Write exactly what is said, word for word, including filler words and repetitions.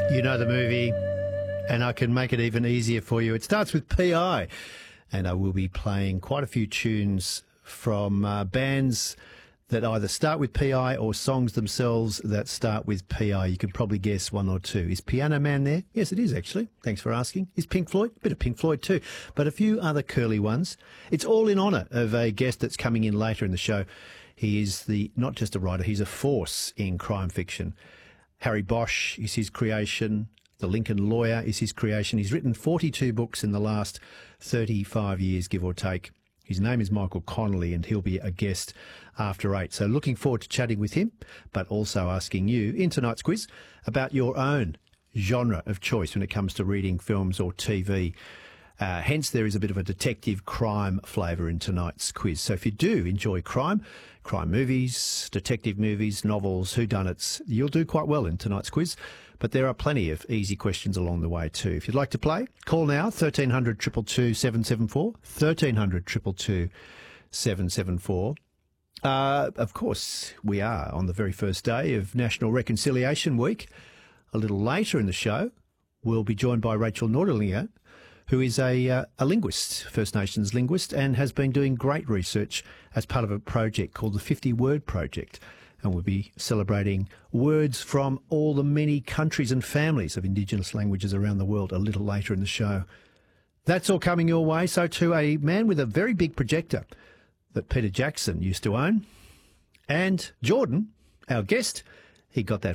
You know the movie, and I can make it even easier for you. It starts with P I, and I will be playing quite a few tunes from uh, bands that either start with P I or songs themselves that start with P I. You can probably guess one or two. Is Piano Man there? Yes, it is, actually. Thanks for asking. Is Pink Floyd? A bit of Pink Floyd too, but a few other curly ones. It's all in honour of a guest that's coming in later in the show. He is the not just a writer, he's a force in crime fiction. Harry Bosch is his creation. The Lincoln Lawyer is his creation. He's written forty-two books in the last thirty-five years, give or take. His name is Michael Connolly, and he'll be a guest after eight. So looking forward to chatting with him, but also asking you in tonight's quiz about your own genre of choice when it comes to reading films or T V. Uh, hence, there is a bit of a detective crime flavour in tonight's quiz. So if you do enjoy crime, crime movies, detective movies, novels, whodunits, you'll do quite well in tonight's quiz. But there are plenty of easy questions along the way too. If you'd like to play, call now, thirteen hundred, two two two, seven seven four, thirteen hundred, two two two, seven seven four. Uh, of course, we are on the very first day of National Reconciliation Week. A little later in the show, we'll be joined by Rachel Nordlinger, who is a, uh, a linguist, First Nations linguist, and has been doing great research as part of a project called the fifty word Project. And we'll be celebrating words from all the many countries and families of Indigenous languages around the world a little later in the show. That's all coming your way. So to a man with a very big projector that Peter Jackson used to own. And Jordan, our guest, he got that